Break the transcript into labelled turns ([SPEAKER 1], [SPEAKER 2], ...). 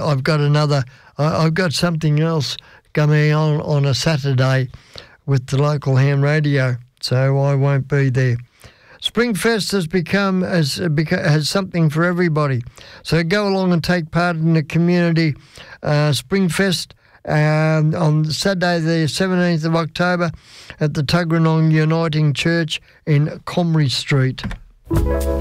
[SPEAKER 1] I've got I've got something else coming on a Saturday with the local ham radio, so I won't be there. Springfest has something for everybody, so go along and take part in the community Springfest on Saturday the 17th of October at the Tuggeranong Uniting Church in Comrie Street.